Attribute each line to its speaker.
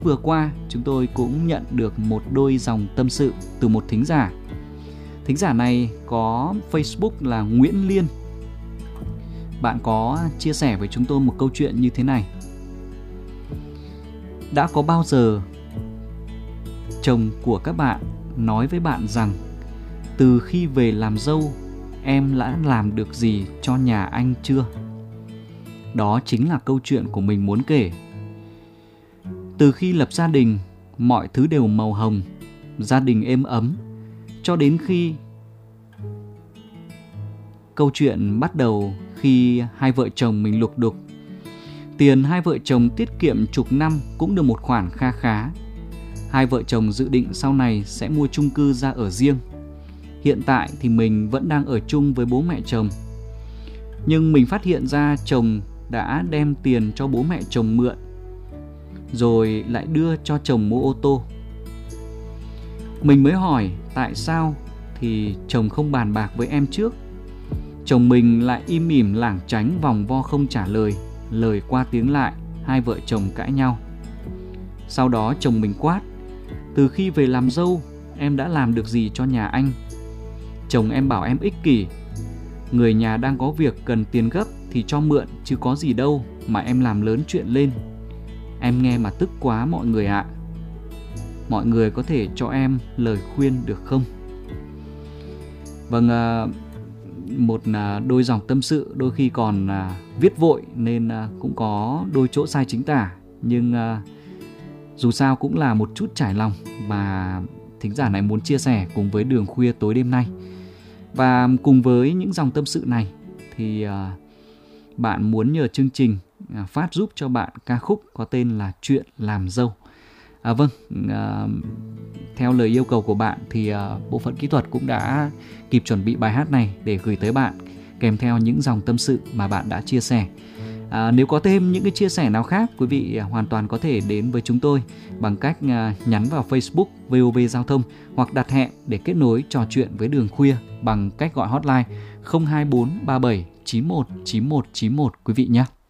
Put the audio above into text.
Speaker 1: Vừa qua chúng tôi cũng nhận được một đôi dòng tâm sự từ một thính giả. Thính giả này có Facebook là Nguyễn Liên. Bạn có chia sẻ với chúng tôi một câu chuyện như thế này. Đã có bao giờ chồng của các bạn nói với bạn rằng từ khi về làm dâu em đã làm được gì cho nhà anh chưa? Đó chính là câu chuyện của mình muốn kể. Từ khi lập gia đình, mọi thứ đều màu hồng, gia đình êm ấm, cho đến khi câu chuyện bắt đầu khi hai vợ chồng mình lục đục. Tiền hai vợ chồng tiết kiệm chục năm cũng được một khoản kha khá. Hai vợ chồng dự định sau này sẽ mua chung cư ra ở riêng. Hiện tại thì mình vẫn đang ở chung với bố mẹ chồng. Nhưng mình phát hiện ra chồng đã đem tiền cho bố mẹ chồng mượn, rồi lại đưa cho chồng mua ô tô. Mình mới hỏi tại sao thì chồng không bàn bạc với em trước. Chồng mình lại im ỉm lảng tránh vòng vo không trả lời. Lời qua tiếng lại, hai vợ chồng cãi nhau. Sau đó chồng mình quát: từ khi về làm dâu em đã làm được gì cho nhà anh? Chồng em bảo em ích kỷ. Người nhà đang có việc cần tiền gấp thì cho mượn chứ có gì đâu mà em làm lớn chuyện lên. Em nghe mà tức quá mọi người ạ. Mọi người có thể cho em lời khuyên được không? Vâng, một đôi dòng tâm sự đôi khi còn viết vội nên cũng có đôi chỗ sai chính tả. Nhưng dù sao cũng là một chút trải lòng mà thính giả này muốn chia sẻ cùng với Đường Khuya tối đêm nay. Và cùng với những dòng tâm sự này thì bạn muốn nhờ chương trình phát giúp cho bạn ca khúc có tên là Chuyện Làm Dâu. Vâng, theo lời yêu cầu của bạn thì bộ phận kỹ thuật cũng đã kịp chuẩn bị bài hát này để gửi tới bạn kèm theo những dòng tâm sự mà bạn đã chia sẻ. Nếu có thêm những cái chia sẻ nào khác, quý vị hoàn toàn có thể đến với chúng tôi bằng cách nhắn vào Facebook VOV Giao thông hoặc đặt hẹn để kết nối trò chuyện với Đường Khuya bằng cách gọi hotline 024 37 91 91 91 quý vị nhé.